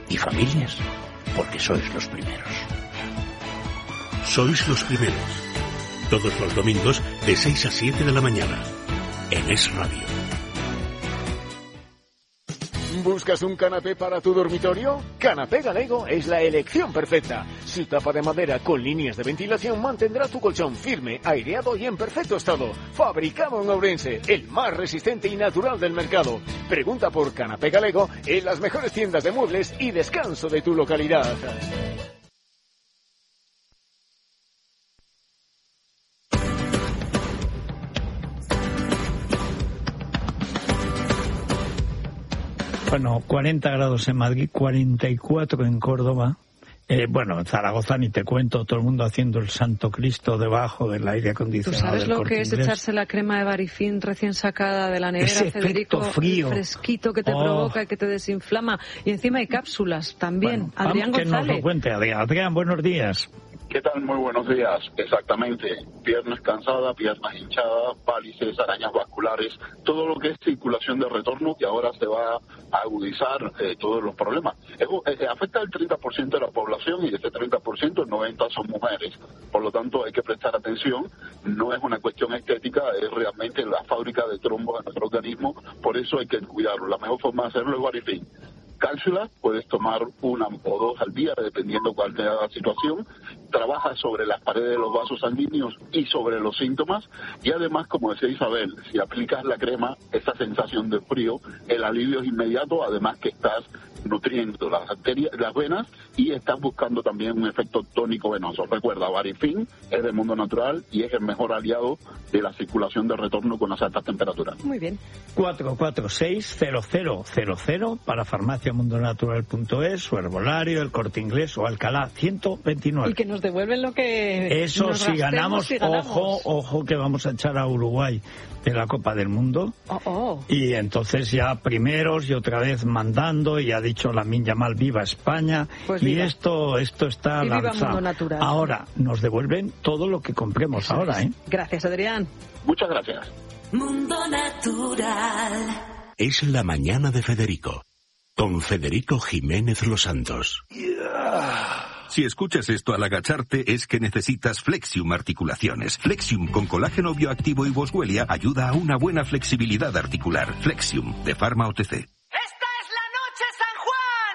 y familias, porque sois los primeros. Sois los primeros. Todos los domingos de 6 a 7 de la mañana. En Es Radio. ¿Buscas un canapé para tu dormitorio? Canapé Galego es la elección perfecta. Su tapa de madera con líneas de ventilación mantendrá tu colchón firme, aireado y en perfecto estado. Fabricado en Ourense, el más resistente y natural del mercado. Pregunta por Canapé Galego en las mejores tiendas de muebles y descanso de tu localidad. Bueno, 40 grados en Madrid, 44 en Córdoba. En Zaragoza ni te cuento, todo el mundo haciendo el Santo Cristo debajo del aire acondicionado. ¿Tú sabes del lo que es echarse la crema de Barifin recién sacada de la nevera, ese Federico? frío. El fresquito que te provoca y que te desinflama. Y encima hay cápsulas también. Bueno, Adrián vamos, González. que nos lo cuente, Adrián. Adrián, buenos días. ¿Qué tal? Muy buenos días. Exactamente. Piernas cansadas, piernas hinchadas, válices, arañas vasculares, todo lo que es circulación de retorno, que ahora se va a agudizar todos los problemas. Afecta al 30% de la población y de ese 30% el 90% son mujeres. Por lo tanto, hay que prestar atención. No es una cuestión estética, es realmente la fábrica de trombos en nuestro organismo. Por eso hay que cuidarlo. La mejor forma de hacerlo es Barifin. Cápsulas, puedes tomar una o dos al día, dependiendo cuál sea la situación. Trabaja sobre las paredes de los vasos sanguíneos y sobre los síntomas. Y además, como decía Isabel, si aplicas la crema, esa sensación de frío, el alivio es inmediato, además que estás nutriendo las arterias, las venas, y estás buscando también un efecto tónico venoso. Recuerda, Barifin es del mundo natural y es el mejor aliado de la circulación de retorno con las altas temperaturas. Muy bien. 446-0000 para farmaciamundonatural.es o Herbolario, El Corte Inglés o Alcalá 129. Y que nos devuelven lo que eso nos si ganamos, ganamos. ojo que vamos a echar a Uruguay de la Copa del Mundo. Y entonces ya primeros y otra vez mandando, y ha dicho Lamine Yamal, viva España. Pues viva. Y esto está lanzado. Ahora nos devuelven todo lo que compremos eso ahora, ¿eh? Gracias, Adrián. Muchas gracias. Mundo Natural. Es la mañana de Federico, con Federico Jiménez Los Santos. Si escuchas esto al agacharte es que necesitas Flexium Articulaciones. Flexium con colágeno bioactivo y boswellia ayuda a una buena flexibilidad articular. Flexium de Pharma OTC.